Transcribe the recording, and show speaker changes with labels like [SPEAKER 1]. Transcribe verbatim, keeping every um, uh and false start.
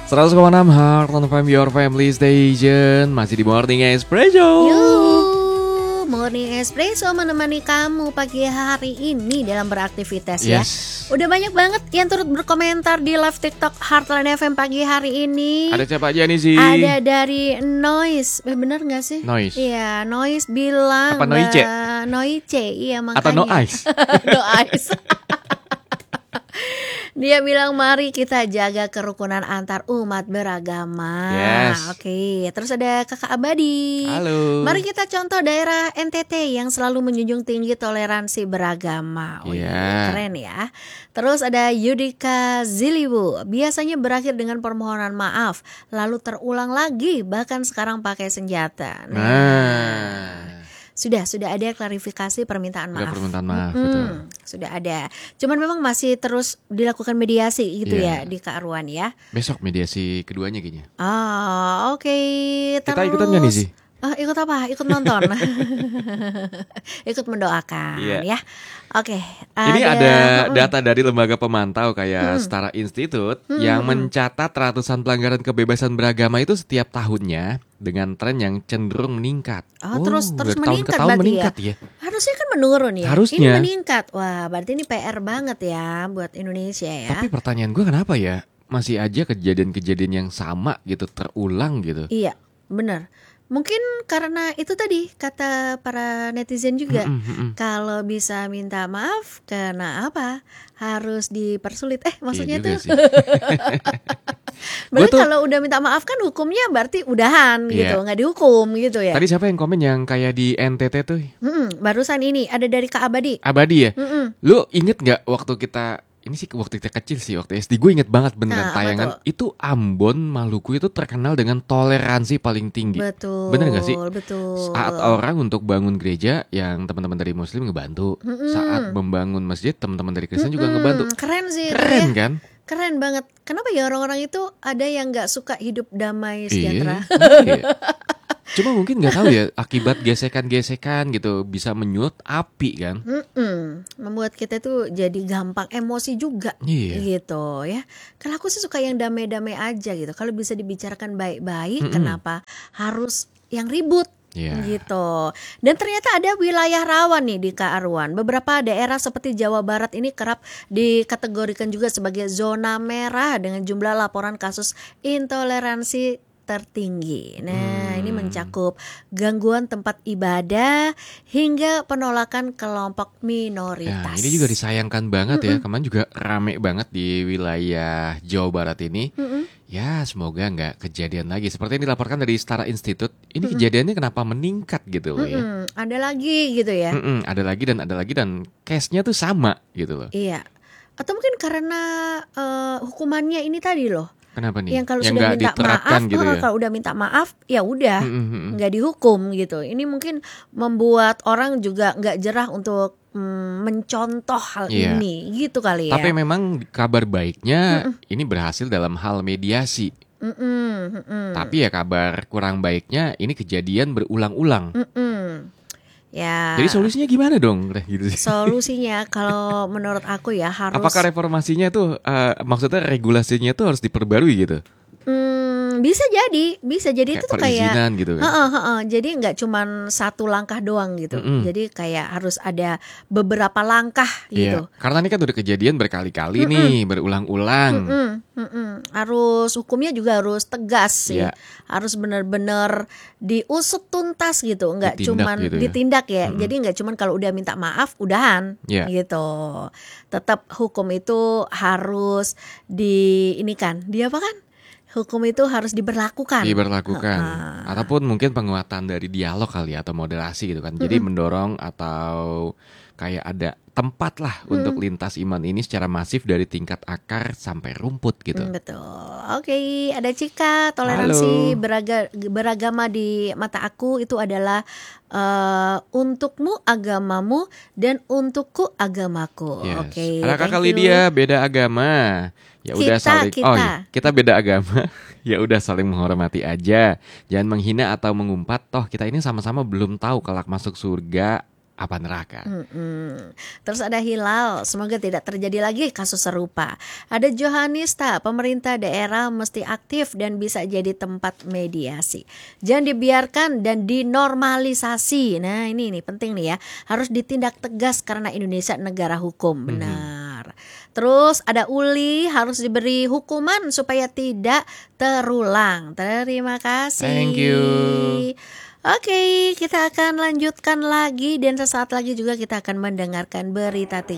[SPEAKER 1] seratus koma enam Heart on F M, your family station. Masih di Morning Espresso.
[SPEAKER 2] Yuh, Morning Espresso menemani kamu pagi hari ini dalam beraktivitas
[SPEAKER 1] Yes.
[SPEAKER 2] ya. Udah banyak banget yang turut berkomentar di live TikTok Heartline F M pagi hari ini.
[SPEAKER 1] Ada siapa aja nih sih?
[SPEAKER 2] Ada dari Noise, eh, bener gak sih?
[SPEAKER 1] Noise.
[SPEAKER 2] Iya, Noise bilang
[SPEAKER 1] Apa Noice?
[SPEAKER 2] Mbak Noice, iya makanya.
[SPEAKER 1] Atau No Ice?
[SPEAKER 2] No Ice. Dia bilang mari kita jaga kerukunan antar umat beragama.
[SPEAKER 1] Yes.
[SPEAKER 2] Oke, terus ada Kakak Abadi.
[SPEAKER 1] Halo.
[SPEAKER 2] Mari kita contoh daerah N T T yang selalu menjunjung tinggi toleransi beragama. Wih,
[SPEAKER 1] Iya.
[SPEAKER 2] keren ya. Terus ada Yudika Ziliwu. Biasanya berakhir dengan permohonan maaf, lalu terulang lagi bahkan sekarang pakai senjata. Nah,
[SPEAKER 1] Nah,
[SPEAKER 2] sudah sudah ada klarifikasi permintaan
[SPEAKER 1] udah
[SPEAKER 2] maaf.
[SPEAKER 1] permintaan maaf,
[SPEAKER 2] Hmm,
[SPEAKER 1] betul.
[SPEAKER 2] sudah ada. Cuman memang masih terus dilakukan mediasi gitu
[SPEAKER 1] Iya.
[SPEAKER 2] ya di Kak Arwan ya.
[SPEAKER 1] Besok mediasi keduanya kayaknya.
[SPEAKER 2] Ah, oke.
[SPEAKER 1] Kita
[SPEAKER 2] Terus
[SPEAKER 1] ikutan gak nih sih?
[SPEAKER 2] Ah, ikut apa? Ikut nonton. Ikut mendoakan
[SPEAKER 1] Iya.
[SPEAKER 2] ya. Oke.
[SPEAKER 1] Ini ada
[SPEAKER 2] Mm,
[SPEAKER 1] data dari lembaga pemantau kayak Setara Institute yang mencatat ratusan pelanggaran kebebasan beragama itu setiap tahunnya dengan tren yang cenderung meningkat.
[SPEAKER 2] Oh, terus terus
[SPEAKER 1] dari tahun ke
[SPEAKER 2] meningkat
[SPEAKER 1] tahun
[SPEAKER 2] berarti
[SPEAKER 1] meningkat
[SPEAKER 2] ya.
[SPEAKER 1] ya.
[SPEAKER 2] Harusnya kan menurun ya.
[SPEAKER 1] Harusnya.
[SPEAKER 2] Ini meningkat. Wah, berarti ini P R banget ya buat Indonesia ya.
[SPEAKER 1] Tapi pertanyaan gue kenapa ya masih aja kejadian-kejadian yang sama gitu terulang gitu.
[SPEAKER 2] Iya, benar. Mungkin karena itu tadi kata para netizen juga.
[SPEAKER 1] Mm-mm, mm-mm.
[SPEAKER 2] Kalau bisa minta maaf, karena apa? Harus dipersulit. Eh, maksudnya
[SPEAKER 1] Iya juga
[SPEAKER 2] tuh.
[SPEAKER 1] sih.
[SPEAKER 2] Berarti
[SPEAKER 1] Gua tuh-
[SPEAKER 2] kalau udah minta maaf kan hukumnya berarti udahan
[SPEAKER 1] Iya.
[SPEAKER 2] gitu, nggak dihukum gitu ya.
[SPEAKER 1] Tadi siapa yang komen yang kayak di N T T tuh?
[SPEAKER 2] Mm-mm, barusan ini ada dari Kak Abadi.
[SPEAKER 1] Abadi ya?
[SPEAKER 2] Mm-mm.
[SPEAKER 1] Lu inget gak waktu kita, ini sih waktu kita kecil sih, waktu S D gue inget banget beneran
[SPEAKER 2] Nah, apa
[SPEAKER 1] tayangan.
[SPEAKER 2] tuh?
[SPEAKER 1] Itu Ambon, Maluku itu terkenal dengan toleransi paling tinggi.
[SPEAKER 2] Betul.
[SPEAKER 1] Bener gak sih?
[SPEAKER 2] Betul.
[SPEAKER 1] Saat orang untuk bangun gereja yang teman-teman dari Muslim ngebantu. Saat membangun masjid teman-teman dari Kristen juga
[SPEAKER 2] Mm-mm,
[SPEAKER 1] ngebantu.
[SPEAKER 2] Keren sih. itu
[SPEAKER 1] Keren
[SPEAKER 2] ya.
[SPEAKER 1] kan?
[SPEAKER 2] Keren banget. Kenapa ya orang-orang itu ada yang nggak suka hidup damai sejahtera?
[SPEAKER 1] Iya. Cuma mungkin nggak tahu ya akibat gesekan-gesekan gitu bisa menyulut api kan?
[SPEAKER 2] Mm-mm. Membuat kita tuh jadi gampang emosi juga.
[SPEAKER 1] Iya.
[SPEAKER 2] Gitu ya. Kalau aku sih suka yang damai-damai aja gitu. Kalau bisa dibicarakan baik-baik,
[SPEAKER 1] Mm-mm.
[SPEAKER 2] kenapa harus yang ribut?
[SPEAKER 1] Iya.
[SPEAKER 2] Gitu. Dan ternyata ada wilayah rawan nih di Kak Arwan. Beberapa daerah seperti Jawa Barat ini kerap dikategorikan juga sebagai zona merah dengan jumlah laporan kasus intoleransi tertinggi. Nah, ini mencakup gangguan tempat ibadah hingga penolakan kelompok minoritas.
[SPEAKER 1] Nah, ini juga disayangkan banget ya. Kemarin juga rame banget di wilayah Jawa Barat ini. Ya, semoga nggak kejadian lagi. Seperti yang dilaporkan dari Setara Institute, ini kejadiannya kenapa meningkat gitu loh ya.
[SPEAKER 2] Mm, ada lagi gitu ya.
[SPEAKER 1] Mm-mm, ada lagi dan ada lagi dan case-nya tuh sama gitu loh.
[SPEAKER 2] Iya. Atau mungkin karena eh, hukumannya ini tadi loh.
[SPEAKER 1] Kenapa nih?
[SPEAKER 2] Yang kalau
[SPEAKER 1] Yang
[SPEAKER 2] sudah
[SPEAKER 1] nggak
[SPEAKER 2] minta
[SPEAKER 1] diterapkan
[SPEAKER 2] maaf,
[SPEAKER 1] gitu
[SPEAKER 2] eh,
[SPEAKER 1] ya.
[SPEAKER 2] kalau udah minta maaf ya udah
[SPEAKER 1] Mm-mm.
[SPEAKER 2] nggak dihukum gitu. Ini mungkin membuat orang juga nggak jerah untuk mm, mencontoh hal
[SPEAKER 1] Iya.
[SPEAKER 2] ini gitu kali ya.
[SPEAKER 1] Tapi memang kabar baiknya ini berhasil dalam hal mediasi.
[SPEAKER 2] Mm-mm, mm-mm,
[SPEAKER 1] Tapi ya kabar kurang baiknya ini kejadian berulang-ulang.
[SPEAKER 2] mm-mm. Ya.
[SPEAKER 1] Jadi solusinya gimana dong? Gitu sih.
[SPEAKER 2] Solusinya kalau menurut aku ya harus.
[SPEAKER 1] Apakah reformasinya tuh eh, maksudnya regulasinya tuh harus diperbarui gitu?
[SPEAKER 2] Hmm, bisa jadi, bisa jadi
[SPEAKER 1] Kayak
[SPEAKER 2] itu tuh kayak.
[SPEAKER 1] perizinan gitu kan.
[SPEAKER 2] Heeh, heeh. Jadi nggak cuman satu langkah doang gitu.
[SPEAKER 1] Mm-mm.
[SPEAKER 2] Jadi kayak harus ada beberapa langkah gitu.
[SPEAKER 1] Iya, karena ini kan udah kejadian berkali-kali nih, berulang-ulang.
[SPEAKER 2] Mm-mm, mm-mm. Harus hukumnya juga harus tegas sih.
[SPEAKER 1] Iya.
[SPEAKER 2] Harus benar-benar diusut tuntas gitu, nggak
[SPEAKER 1] Ditindak
[SPEAKER 2] cuman
[SPEAKER 1] gitu ya.
[SPEAKER 2] ditindak ya. Jadi nggak cuman kalau udah minta maaf udahan
[SPEAKER 1] Iya.
[SPEAKER 2] gitu. Tetap hukum itu harus di ini kan. Dia apa kan? Hukum itu harus diberlakukan.
[SPEAKER 1] Diberlakukan.
[SPEAKER 2] Heeh.
[SPEAKER 1] Ataupun mungkin penguatan dari dialog kali ya, atau moderasi gitu kan. Jadi mendorong atau kayak ada tempat lah untuk lintas iman ini secara masif dari tingkat akar sampai rumput gitu.
[SPEAKER 2] Hmm, betul. Oke, ada Cika, toleransi
[SPEAKER 1] Halo.
[SPEAKER 2] beraga, beragama di mata aku itu adalah eh, untukmu agamamu dan untukku agamaku.
[SPEAKER 1] Yes.
[SPEAKER 2] Oke.
[SPEAKER 1] Ada
[SPEAKER 2] thank
[SPEAKER 1] kakak
[SPEAKER 2] you.
[SPEAKER 1] Lydia beda agama. Ya udah
[SPEAKER 2] Kita,
[SPEAKER 1] saling
[SPEAKER 2] kita.
[SPEAKER 1] Oh iya, kita beda agama. Ya udah saling menghormati aja. Jangan menghina atau mengumpat. Toh kita ini sama-sama belum tahu kelak masuk surga apa neraka.
[SPEAKER 2] Mm-mm. Terus ada Hilal, semoga tidak terjadi lagi kasus serupa. Ada Johanista, pemerintah daerah mesti aktif dan bisa jadi tempat mediasi. Jangan dibiarkan dan dinormalisasi. Nah ini nih penting nih ya, harus ditindak tegas karena Indonesia negara hukum. Benar. Terus ada Uli, harus diberi hukuman supaya tidak terulang. Terima kasih.
[SPEAKER 1] Thank you.
[SPEAKER 2] Oke, kita akan lanjutkan lagi dan sesaat lagi juga kita akan mendengarkan berita tiga.